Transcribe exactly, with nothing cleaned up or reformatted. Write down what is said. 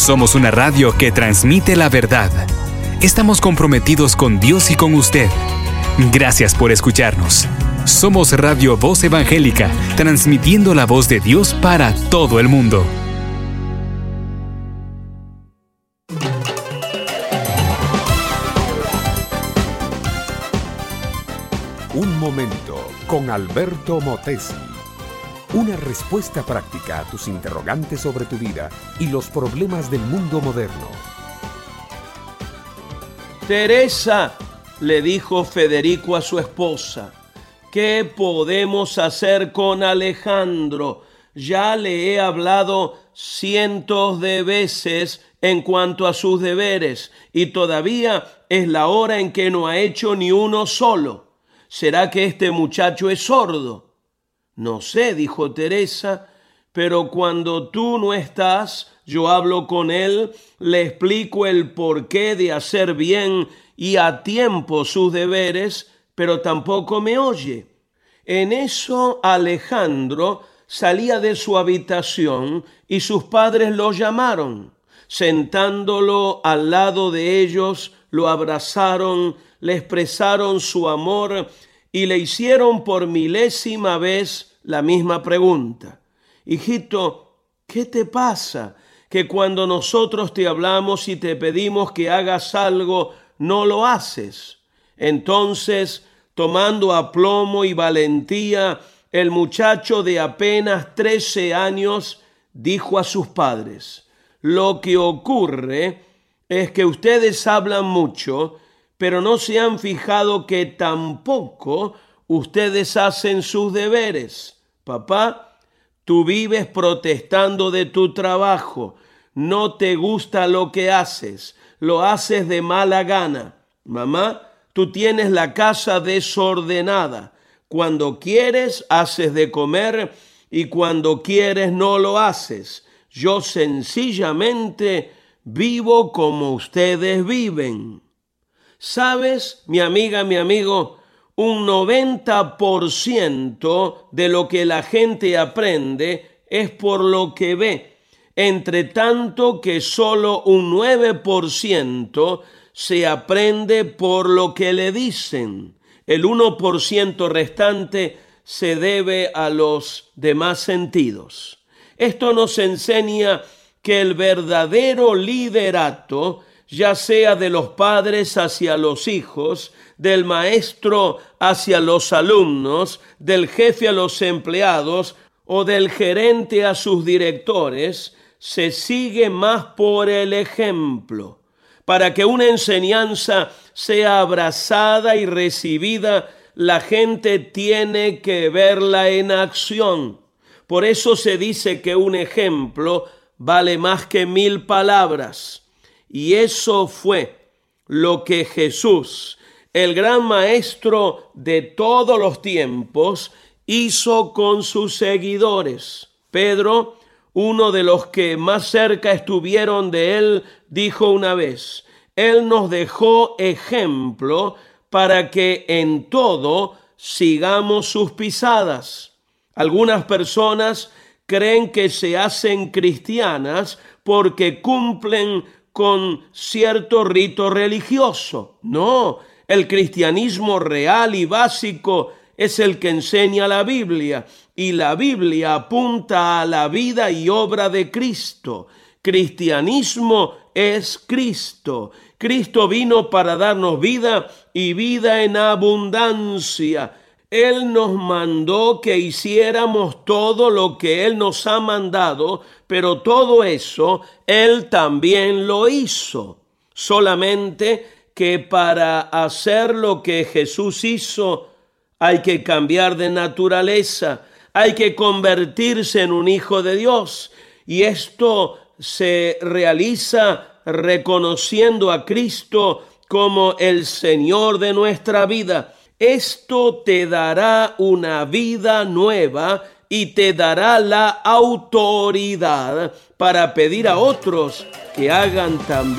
Somos una radio que transmite la verdad. Estamos comprometidos con Dios y con usted. Gracias por escucharnos. Somos Radio Voz Evangélica, transmitiendo la voz de Dios para todo el mundo. Un momento con Alberto Motesi. Una respuesta práctica a tus interrogantes sobre tu vida y los problemas del mundo moderno. Teresa, le dijo Federico a su esposa, ¿qué podemos hacer con Alejandro? Ya le he hablado cientos de veces en cuanto a sus deberes y todavía es la hora en que no ha hecho ni uno solo. ¿Será que este muchacho es sordo? No sé, dijo Teresa, pero cuando tú no estás, yo hablo con él, le explico el porqué de hacer bien y a tiempo sus deberes, pero tampoco me oye. En eso Alejandro salía de su habitación y sus padres lo llamaron. Sentándolo al lado de ellos, lo abrazaron, le expresaron su amor y le hicieron por milésima vez la misma pregunta. Hijito, ¿qué te pasa? Que cuando nosotros te hablamos y te pedimos que hagas algo, no lo haces. Entonces, tomando aplomo y valentía, el muchacho de apenas trece años dijo a sus padres: lo que ocurre es que ustedes hablan mucho, pero no se han fijado que tampoco ustedes hacen sus deberes. Papá, tú vives protestando de tu trabajo. No te gusta lo que haces. Lo haces de mala gana. Mamá, tú tienes la casa desordenada. Cuando quieres, haces de comer y cuando quieres, no lo haces. Yo sencillamente vivo como ustedes viven. ¿Sabes, mi amiga, mi amigo? Un noventa por ciento de lo que la gente aprende es por lo que ve, entre tanto que solo un nueve por ciento se aprende por lo que le dicen. El uno por ciento restante se debe a los demás sentidos. Esto nos enseña que el verdadero liderato, ya sea de los padres hacia los hijos, del maestro hacia los alumnos, del jefe a los empleados o del gerente a sus directores, se sigue más por el ejemplo. Para que una enseñanza sea abrazada y recibida, la gente tiene que verla en acción. Por eso se dice que un ejemplo vale más que mil palabras. Y eso fue lo que Jesús, el gran maestro de todos los tiempos, hizo con sus seguidores. Pedro, uno de los que más cerca estuvieron de él, dijo una vez: Él nos dejó ejemplo para que en todo sigamos sus pisadas. Algunas personas creen que se hacen cristianas porque cumplen con cierto rito religioso. No, el cristianismo real y básico es el que enseña la Biblia, y la Biblia apunta a la vida y obra de Cristo. Cristianismo es Cristo. Cristo vino para darnos vida y vida en abundancia. Él nos mandó que hiciéramos todo lo que Él nos ha mandado, pero todo eso Él también lo hizo. Solamente que para hacer lo que Jesús hizo, hay que cambiar de naturaleza, hay que convertirse en un hijo de Dios. Y esto se realiza reconociendo a Cristo como el Señor de nuestra vida. Esto te dará una vida nueva y te dará la autoridad para pedir a otros que hagan también